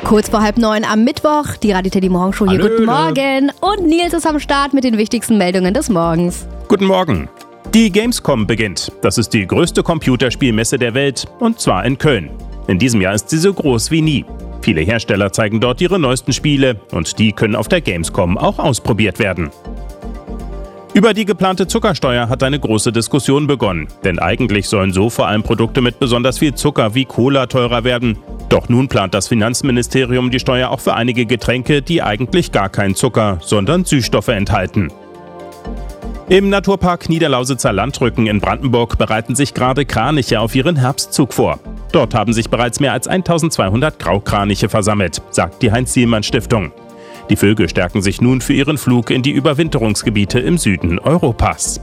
Kurz vor 8:30 am Mittwoch, die Radio Teddy Morgenshow hier. Hallöle. Guten Morgen. Und Nils ist am Start mit den wichtigsten Meldungen des Morgens. Guten Morgen. Die Gamescom beginnt. Das ist die größte Computerspielmesse der Welt, und zwar in Köln. In diesem Jahr ist sie so groß wie nie. Viele Hersteller zeigen dort ihre neuesten Spiele, und die können auf der Gamescom auch ausprobiert werden. Über die geplante Zuckersteuer hat eine große Diskussion begonnen. Denn eigentlich sollen so vor allem Produkte mit besonders viel Zucker wie Cola teurer werden. Doch nun plant das Finanzministerium die Steuer auch für einige Getränke, die eigentlich gar keinen Zucker, sondern Süßstoffe enthalten. Im Naturpark Niederlausitzer Landrücken in Brandenburg bereiten sich gerade Kraniche auf ihren Herbstzug vor. Dort haben sich bereits mehr als 1200 Graukraniche versammelt, sagt die Heinz-Sielmann-Stiftung. Die Vögel stärken sich nun für ihren Flug in die Überwinterungsgebiete im Süden Europas.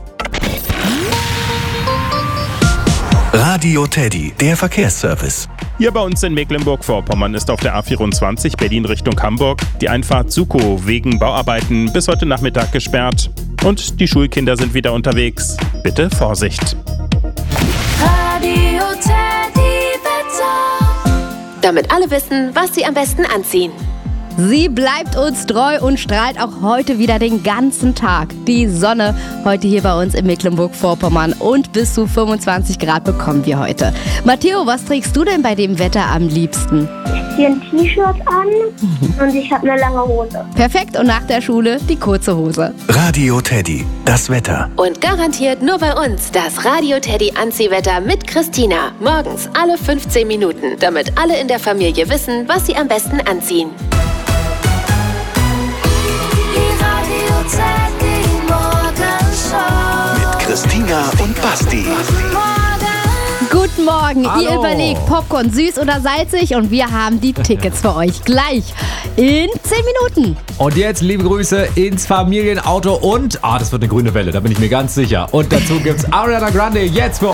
Radio Teddy, der Verkehrsservice. Hier bei uns in Mecklenburg-Vorpommern ist auf der A24 Berlin Richtung Hamburg die Einfahrt Sukow wegen Bauarbeiten bis heute Nachmittag gesperrt. Und die Schulkinder sind wieder unterwegs. Bitte Vorsicht. Radio Teddy Wetter. Damit alle wissen, was sie am besten anziehen. Sie bleibt uns treu und strahlt auch heute wieder den ganzen Tag. Die Sonne heute hier bei uns in Mecklenburg-Vorpommern und bis zu 25 Grad bekommen wir heute. Matteo, was trägst du denn bei dem Wetter am liebsten? Ich ziehe ein T-Shirt an und ich habe eine lange Hose. Perfekt, und nach der Schule die kurze Hose. Radio Teddy, das Wetter. Und garantiert nur bei uns das Radio Teddy Anziehwetter mit Christina. Morgens alle 15 Minuten, damit alle in der Familie wissen, was sie am besten anziehen. Mit Christina und Basti. Guten Morgen, Hallo. Ihr überlegt, Popcorn süß oder salzig, und wir haben die Tickets für euch gleich in 10 Minuten. Und jetzt liebe Grüße ins Familienauto und, das wird eine grüne Welle, da bin ich mir ganz sicher. Und dazu gibt's Ariana Grande jetzt für